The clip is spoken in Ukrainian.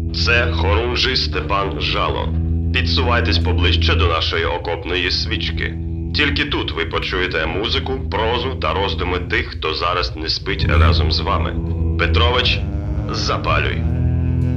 Це хорунжий Степан Жало. Підсувайтесь поближче до нашої окопної свічки. Тільки тут ви почуєте музику, прозу та роздуми тих, хто зараз не спить разом з вами. Петрович, запалюй.